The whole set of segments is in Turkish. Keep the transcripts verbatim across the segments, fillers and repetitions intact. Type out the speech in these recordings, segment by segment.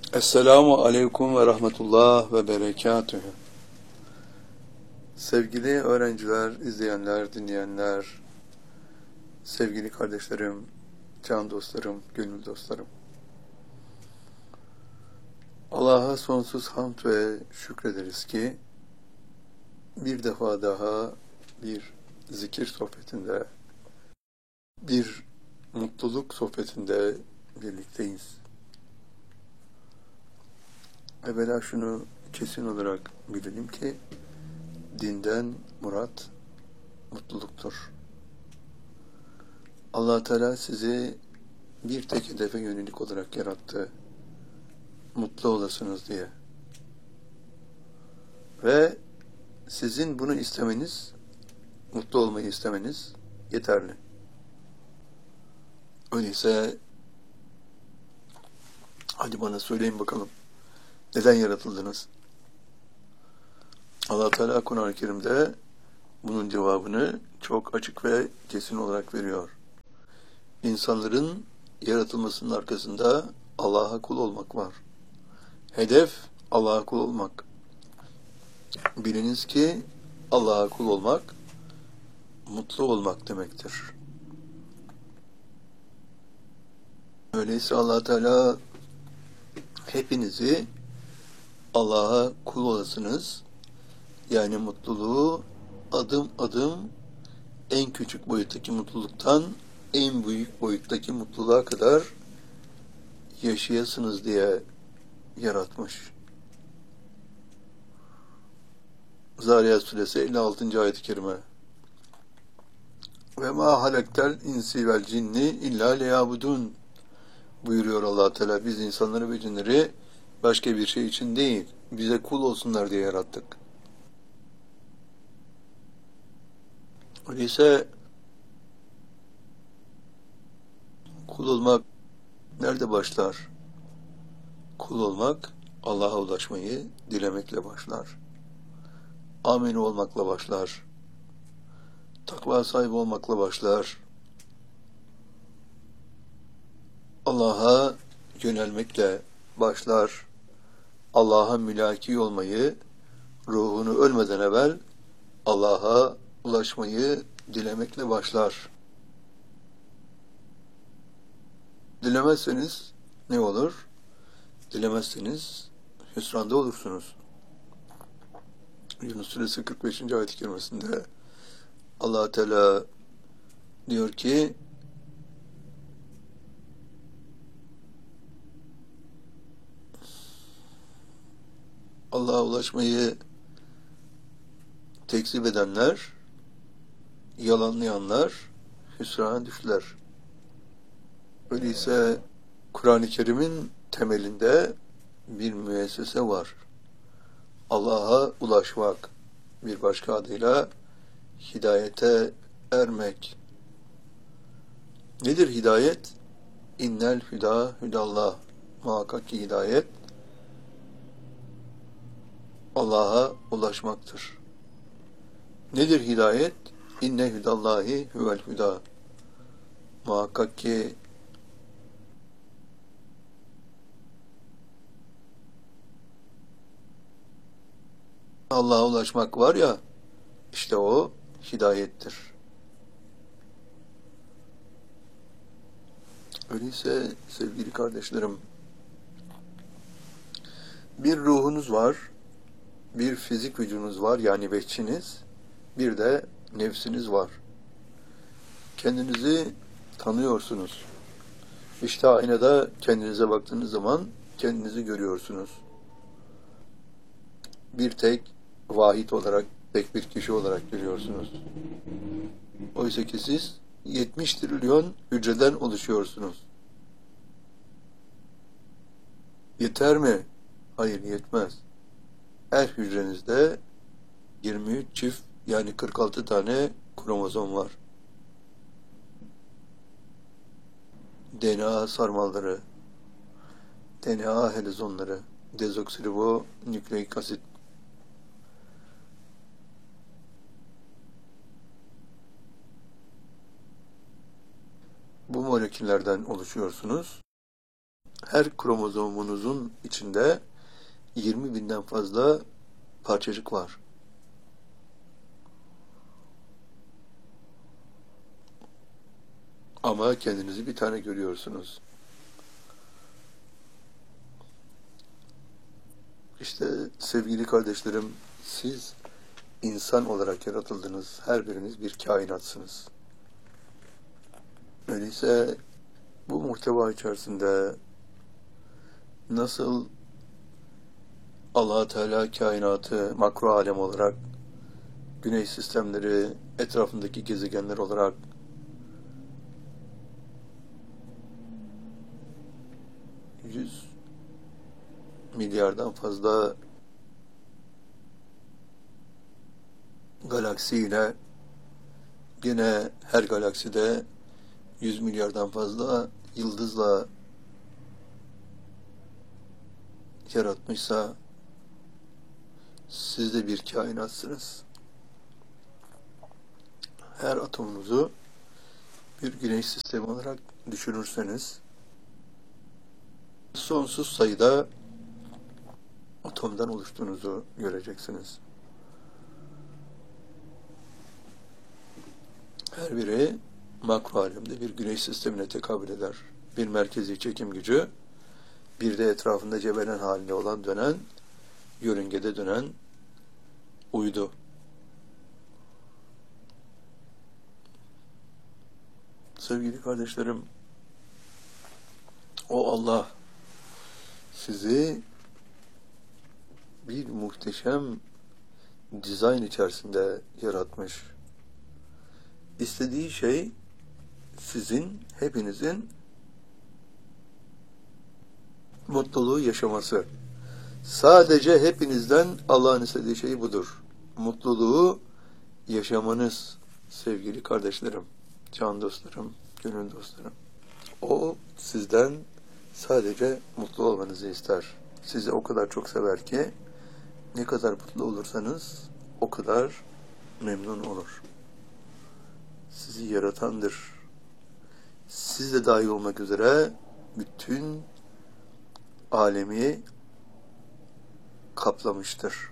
Esselamu Aleyküm ve Rahmetullah ve Berekatühü. Sevgili öğrenciler, izleyenler, dinleyenler, sevgili kardeşlerim, can dostlarım, gönül dostlarım. Allah'a sonsuz hamd ve şükrederiz ki bir defa daha bir zikir sohbetinde, bir mutluluk sohbetinde birlikteyiz. Evvela şunu kesin olarak bilelim ki dinden murat mutluluktur. Allah Teala sizi bir tek hedefe yönelik olarak yarattı. Mutlu olasınız diye. Ve sizin bunu istemeniz, mutlu olmayı istemeniz yeterli. Öyleyse hadi bana söyleyin bakalım. Neden yaratıldınız? Allah Teala Kur'an-ı Kerim'de bunun cevabını çok açık ve kesin olarak veriyor. İnsanların yaratılmasının arkasında Allah'a kul olmak var. Hedef Allah'a kul olmak. Biliniz ki Allah'a kul olmak, mutlu olmak demektir. Öyleyse Allah Teala hepinizi Allah'a kul olasınız, yani mutluluğu adım adım en küçük boyuttaki mutluluktan en büyük boyuttaki mutluluğa kadar yaşayasınız diye yaratmış. Zariyat Suresi elli altıncı ayet-i kerime. Ve ma halaktel insi vel cinni illa liyabudun buyuruyor Allah Teala. Biz insanları ve cinleri başka bir şey için değil, bize kul olsunlar diye yarattık. Öyleyse kul olmak nerede başlar? Kul olmak Allah'a ulaşmayı dilemekle başlar. Amin olmakla başlar. Takva sahibi olmakla başlar. Allah'a yönelmekle başlar. Allah'a mülaki olmayı, ruhunu ölmeden evvel Allah'a ulaşmayı dilemekle başlar. Dilemezseniz ne olur? Dilemezseniz hüsranda olursunuz. Yunus Suresi kırk beşinci ayet-i kerimesinde Allah Teala diyor ki Allah'a ulaşmayı tekzip edenler, yalanlayanlar hüsrana düştüler. Öyleyse Kur'an-ı Kerim'in temelinde bir müessese var. Allah'a ulaşmak, bir başka adıyla hidayete ermek. Nedir hidayet? İnnel hüda hüdallah. Muhakkak ki hidayet Allah'a ulaşmaktır. Nedir hidayet? İnne hüdallahi huvel hüda. Muhakkak ki Allah'a ulaşmak var ya, işte o hidayettir. Öyleyse sevgili kardeşlerim, bir ruhunuz var, bir fizik vücudunuz var, yani beşçiniz, bir de nefsiniz var. Kendinizi tanıyorsunuz. İşte aynada kendinize baktığınız zaman kendinizi görüyorsunuz. Bir tek vahid olarak, tek bir kişi olarak görüyorsunuz. Oysa ki siz yetmiş trilyon hücreden oluşuyorsunuz. Yeter mi? Hayır, yetmez. Her hücrenizde yirmi üç çift, yani kırk altı tane kromozom var. D N A sarmalları, D N A helizonları, dezoksiribonükleik asit. Bu moleküllerden oluşuyorsunuz. Her her kromozomunuzun içinde yirmi binden fazla parçacık var. Ama kendinizi bir tane görüyorsunuz. İşte sevgili kardeşlerim, siz insan olarak yaratıldınız. Her biriniz bir kainatsınız. Öyleyse bu muhteva içerisinde nasıl Allah Teala kainatı makro alem olarak, güneş sistemleri etrafındaki gezegenler olarak, yüz milyardan fazla galaksiyle, yine her galakside yüz milyardan fazla yıldızla yaratmışsa, siz de bir kainatsınız. Her atomunuzu bir güneş sistemi olarak düşünürseniz, sonsuz sayıda atomdan oluştuğunuzu göreceksiniz. Her biri makro alemde bir güneş sistemine tekabül eder. Bir merkezi çekim gücü, bir de etrafında cebelen halinde olan dönen, yörüngede dönen uydu. Sevgili kardeşlerim, o Allah sizi bir muhteşem dizayn içerisinde yaratmış. İstediği şey sizin, hepinizin mutluluğu yaşaması. Sadece hepinizden Allah'ın istediği şey budur. Mutluluğu yaşamanız sevgili kardeşlerim, can dostlarım, gönül dostlarım. O sizden sadece mutlu olmanızı ister. Sizi o kadar çok sever ki ne kadar mutlu olursanız o kadar memnun olur. Sizi yaratandır. Siz de dahil olmak üzere bütün alemi kaplamıştır.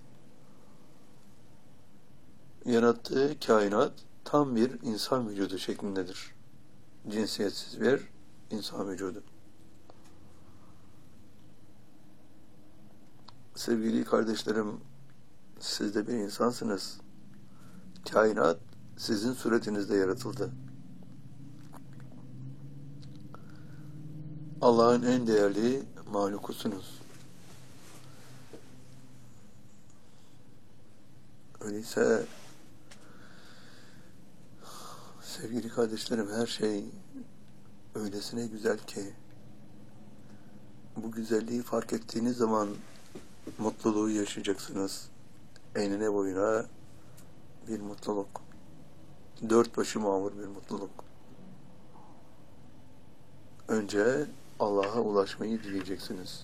Yarattığı kainat tam bir insan vücudu şeklindedir. Cinsiyetsiz bir insan vücudu. Sevgili kardeşlerim, siz de bir insansınız. Kainat sizin suretinizde yaratıldı. Allah'ın en değerli mahlukusunuz. Öyleyse sevgili kardeşlerim, her şey öylesine güzel ki bu güzelliği fark ettiğiniz zaman mutluluğu yaşayacaksınız. Enine boyuna bir mutluluk. Dört başı mamur bir mutluluk. Önce Allah'a ulaşmayı dileyeceksiniz.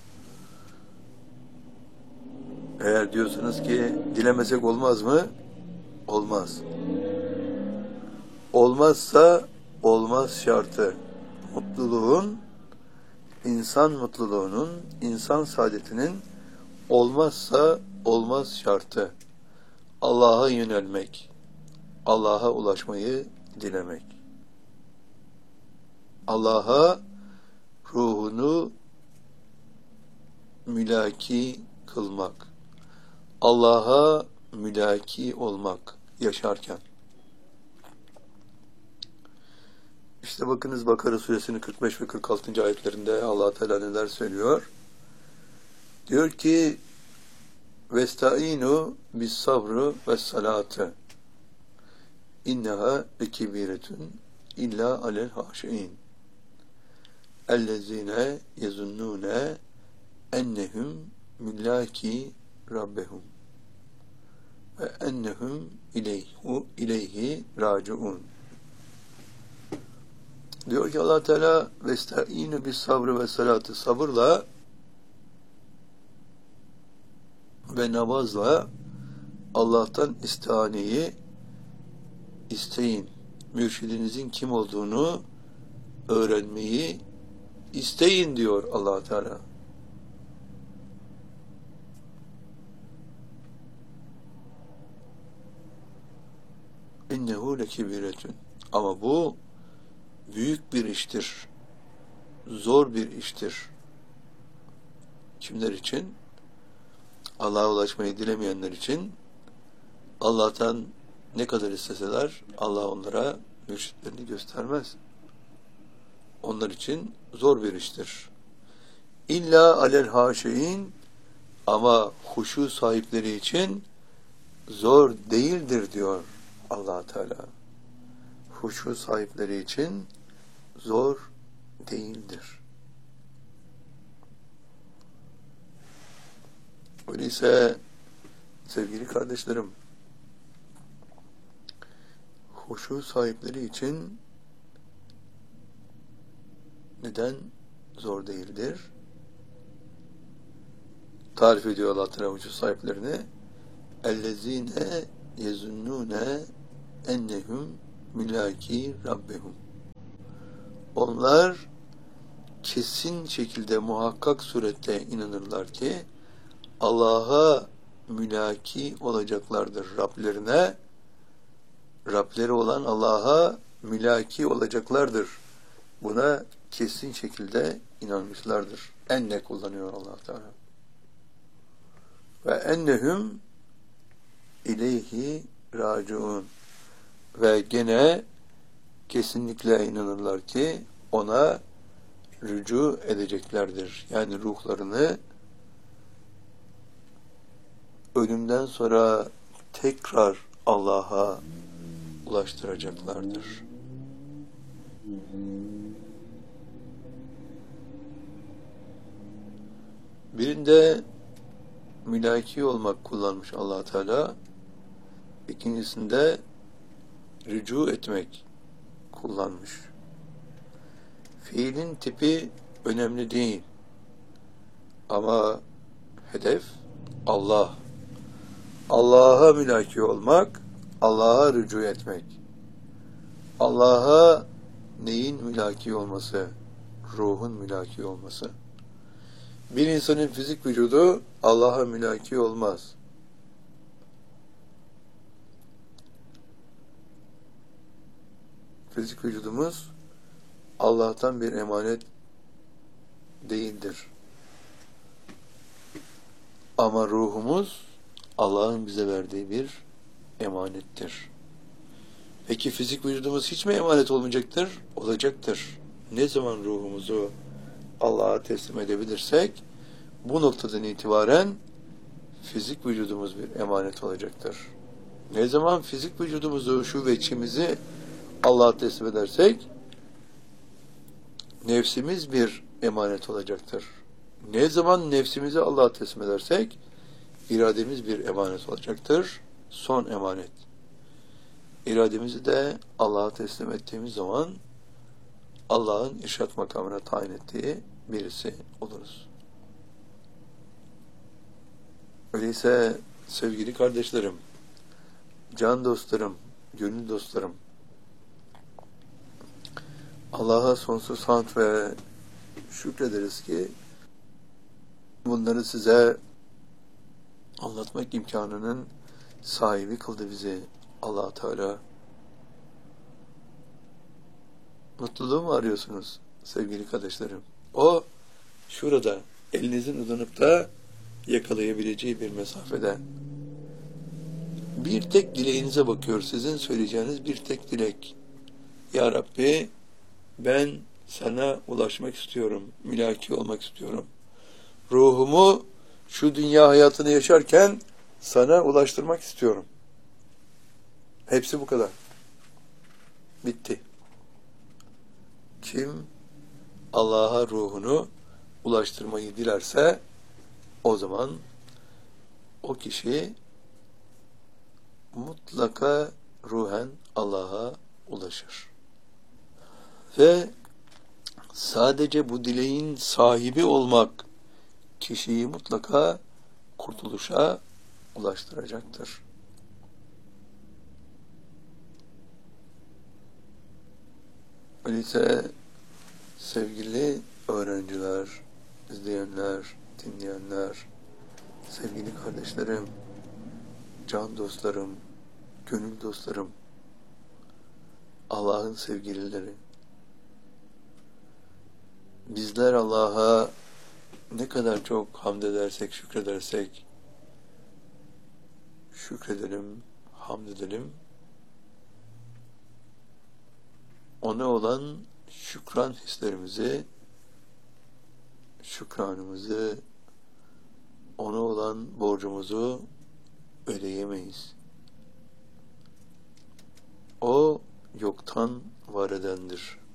Eğer diyorsunuz ki dilemesek olmaz mı? Olmaz. Olmazsa olmaz şartı. Mutluluğun, insan mutluluğunun, insan saadetinin olmazsa olmaz şartı. Allah'a yönelmek, Allah'a ulaşmayı dilemek. Allah'a ruhunu mülaki kılmak. Allah'a mülaki olmak yaşarken. İşte bakınız Bakara suresinin kırk beş ve kırk altıncı ayetlerinde Allah Teala neler söylüyor? Diyor ki Vestaînû bis sabrı ves salâtı inneha lekebîretun illa alel haşiîn ellezîne yezunnûne ennehum müllâki rabbehum ve ennehum ileyhu ileyhi râciûn. Diyor ki Allah Teala vestaînû bis sabrı ve salâtı, sabırla ve namazla Allah'tan istihaneyi isteyin. Mürşidinizin kim olduğunu öğrenmeyi İsteyin diyor Allah Teala. İnnehu lekibiretun. Ama bu büyük bir iştir. Zor bir iştir. Kimler için? Allah'a ulaşmayı dilemeyenler için. Allah'tan ne kadar isteseler Allah onlara mürşitlerini göstermez. Onlar için zor bir iştir. İlla alel haşein, ama huşu sahipleri için zor değildir diyor Allah Teala. Huşu sahipleri için zor değildir. Öyleyse sevgili kardeşlerim, huşu sahipleri için neden zor değildir? Tarif ediyor Allah Teala huşu sahiplerini. اَلَّذ۪ينَ يَزُنُّونَ اَنَّهُمْ مِلَاكِي رَبِّهُمْ. Onlar kesin şekilde, muhakkak surette inanırlar ki Allah'a mülaki olacaklardır. Rablerine, Rableri olan Allah'a mülaki olacaklardır. Buna kesin şekilde inanmışlardır. Enne kullanıyor Allah Teala. Ve ennehum ileyhi raciun. Ve gene kesinlikle inanırlar ki ona rücu edeceklerdir. Yani ruhlarını ölümden sonra tekrar Allah'a ulaştıracaklardır. Birinde mülaki olmak kullanmış Allah Teala. İkincisinde rücu etmek kullanmış. Fiilin tipi önemli değil. Ama hedef Allah. Allah'a mülaki olmak, Allah'a rücu etmek. Allah'a neyin mülaki olması? Ruhun mülaki olması. Bir insanın fizik vücudu Allah'a mülaki olmaz. Fizik vücudumuz Allah'tan bir emanet değildir. Ama ruhumuz Allah'ın bize verdiği bir emanettir. Peki fizik vücudumuz hiç mi emanet olmayacaktır? Olacaktır. Ne zaman ruhumuzu Allah'a teslim edebilirsek bu noktadan itibaren fizik vücudumuz bir emanet olacaktır. Ne zaman fizik vücudumuzu, şu veçimizi Allah'a teslim edersek nefsimiz bir emanet olacaktır. Ne zaman nefsimizi Allah'a teslim edersek irademiz bir emanet olacaktır. Son emanet. İrademizi de Allah'a teslim ettiğimiz zaman Allah'ın irşat makamına tayin ettiği birisi oluruz. Öyleyse sevgili kardeşlerim, can dostlarım, gönül dostlarım, Allah'a sonsuz hamd ve şükrederiz ki bunları size anlatmak imkanının sahibi kıldı bizi Allah Teala. Mutluluğu mu arıyorsunuz sevgili kardeşlerim? O şurada, elinizin uzanıp da yakalayabileceği bir mesafede. Bir tek dileğinize bakıyor, sizin söyleyeceğiniz bir tek dilek. Ya Rabbi, ben sana ulaşmak istiyorum, mülaki olmak istiyorum. Ruhumu şu dünya hayatını yaşarken sana ulaştırmak istiyorum. Hepsi bu kadar. Bitti. Kim Allah'a ruhunu ulaştırmayı dilerse o zaman o kişi mutlaka ruhen Allah'a ulaşır. Ve sadece bu dileğin sahibi olmak kişiyi mutlaka kurtuluşa ulaştıracaktır. Öyleyse sevgili öğrenciler, izleyenler, dinleyenler, sevgili kardeşlerim, can dostlarım, gönül dostlarım, Allah'ın sevgilileri. Bizler Allah'a ne kadar çok hamd edersek, şükredersek, şükredelim, hamd edelim, ona olan şükran hislerimizi, şükranımızı, ona olan borcumuzu ödeyemeyiz. O yoktan var edendir.